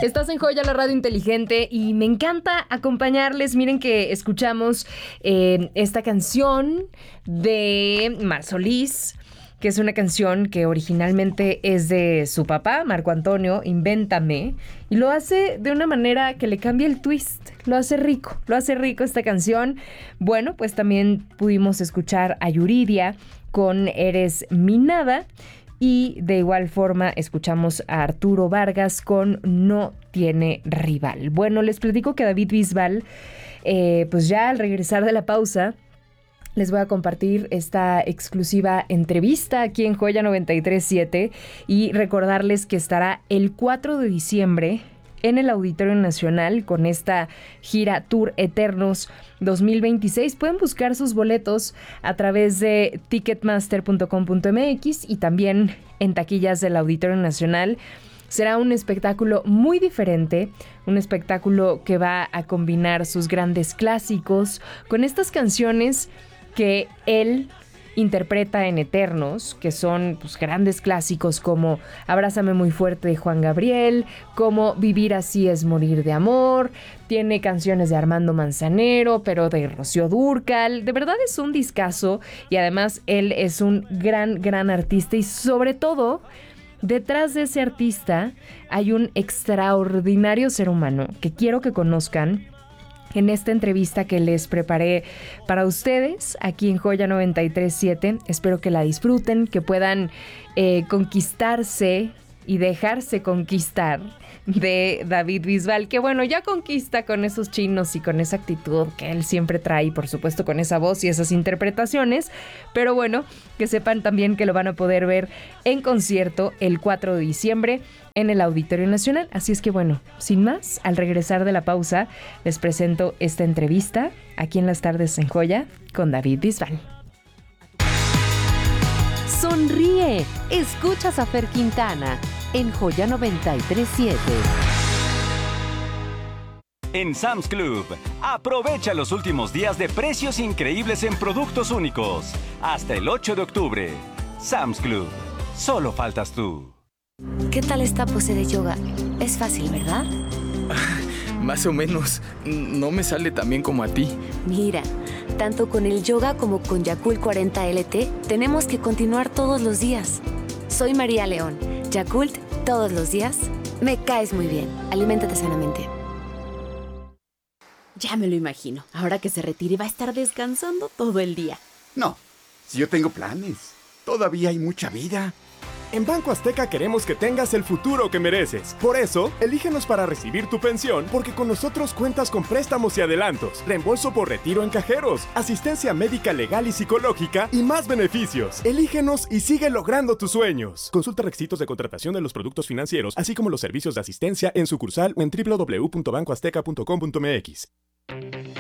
Estás en Joya, la radio inteligente, y me encanta acompañarles. Miren que escuchamos esta canción de Mar Solís, que es una canción que originalmente es de su papá, Marco Antonio, Invéntame, y lo hace de una manera que le cambia el twist, lo hace rico esta canción. Bueno, pues también pudimos escuchar a Yuridia con Eres mi nada, y de igual forma escuchamos a Arturo Vargas con No tiene rival. Bueno, les platico que David Bisbal, pues ya al regresar de la pausa, les voy a compartir esta exclusiva entrevista aquí en Joya 93.7 y recordarles que estará el 4 de diciembre en el Auditorio Nacional con esta gira Tour Eternos 2026. Pueden buscar sus boletos a través de ticketmaster.com.mx y también en taquillas del Auditorio Nacional. Será un espectáculo muy diferente, un espectáculo que va a combinar sus grandes clásicos con estas canciones que él interpreta en Eternos, que son pues grandes clásicos como Abrázame muy fuerte de Juan Gabriel, como Vivir así es morir de amor. Tiene canciones de Armando Manzanero, pero de Rocío Dúrcal. De verdad es un discazo, y además él es un gran artista, y sobre todo detrás de ese artista hay un extraordinario ser humano que quiero que conozcan en esta entrevista que les preparé para ustedes aquí en Joya 93.7. Espero que la disfruten, que puedan conquistarse y dejarse conquistar de David Bisbal, que bueno, ya conquista con esos chinos y con esa actitud que él siempre trae, por supuesto con esa voz y esas interpretaciones, pero bueno, que sepan también que lo van a poder ver en concierto el 4 de diciembre en el Auditorio Nacional. Así es que bueno, sin más, al regresar de la pausa, les presento esta entrevista aquí en Las Tardes en Joya con David Bisbal. Sonríe, escuchas a Fer Quintana en Joya 93.7. En Sam's Club, aprovecha los últimos días de precios increíbles en productos únicos. Hasta el 8 de octubre. Sam's Club, solo faltas tú. ¿Qué tal esta pose de yoga? Es fácil, ¿verdad? Más o menos. No me sale tan bien como a ti. Mira, tanto con el yoga como con Yakult 40 LT, tenemos que continuar todos los días. Soy María León. Yakult, todos los días. Me caes muy bien. Aliméntate sanamente. Ya me lo imagino. Ahora que se retire va a estar descansando todo el día. No, si yo tengo planes. Todavía hay mucha vida. En Banco Azteca queremos que tengas el futuro que mereces. Por eso, elígenos para recibir tu pensión, porque con nosotros cuentas con préstamos y adelantos, reembolso por retiro en cajeros, asistencia médica legal y psicológica y más beneficios. Elígenos y sigue logrando tus sueños. Consulta requisitos de contratación de los productos financieros, así como los servicios de asistencia en sucursal o en www.bancoazteca.com.mx.